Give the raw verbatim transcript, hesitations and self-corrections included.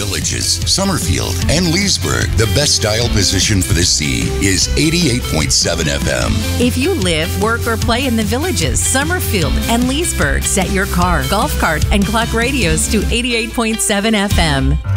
Villages, Summerfield, and Leesburg, the best dial position for the sea is eighty-eight point seven F M. If you live, work, or play in the Villages, Summerfield, and Leesburg, set your car, golf cart, and clock radios to eighty-eight point seven F M.